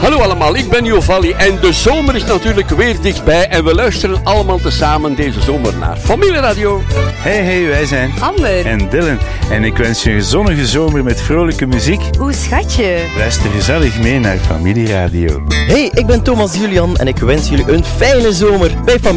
Hallo allemaal, ik ben Jovalli en de zomer is natuurlijk weer dichtbij en we luisteren allemaal tezamen deze zomer naar Familieradio. Hey, wij zijn Amber en Dylan en ik wens je een zonnige zomer met vrolijke muziek. Oeh, schatje. Luister gezellig mee naar Familieradio. Hey, ik ben Thomas Julian en ik wens jullie een fijne zomer bij Familieradio.